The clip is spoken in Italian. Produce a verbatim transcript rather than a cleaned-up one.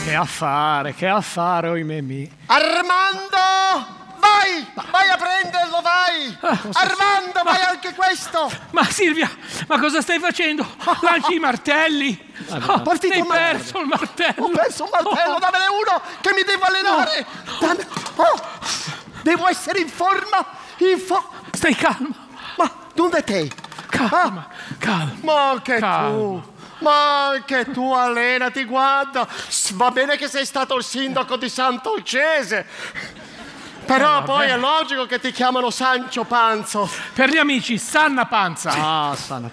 Che affare, che affare, oimè mi. Armando! Vai! Vai a prenderlo, vai! Ah, Armando, ma, vai anche questo! Ma Silvia, ma cosa stai facendo? Lanci i martelli! Oh, partito hai un martello. perso il martello! Ho perso un martello, Oh. dammene uno che mi devo allenare! Dammi- oh, devo essere in forma! In fo- Stai calmo! Ma dove te? Calma, calma. Ma anche Calma. tu! Ma anche tu allenati, guarda! S- Va bene che sei stato il sindaco di Sant'Olcese! Però Eh, poi vabbè. è logico che ti chiamano Sancio Panzo. Per gli amici, Sanna Panza. Ah, sana.